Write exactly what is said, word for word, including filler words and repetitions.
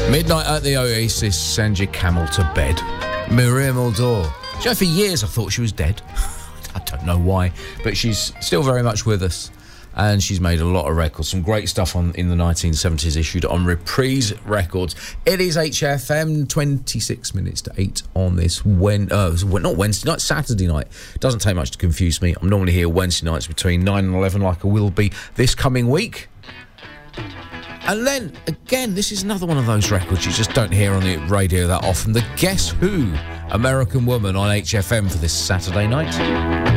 Midnight at the Oasis, send your camel to bed. Miriam Aldor. You know, for years I thought she was dead. I don't know why, but she's still very much with us. And she's made a lot of records, some great stuff on in the nineteen seventies, issued on Reprise Records. It is H F M, twenty-six minutes to eight on this, when, uh, not Wednesday night, Saturday night. Doesn't take much to confuse me. I'm normally here Wednesday nights between nine and eleven, like I will be this coming week. And then, again, this is another one of those records you just don't hear on the radio that often. The Guess Who American Woman on H F M for this Saturday night.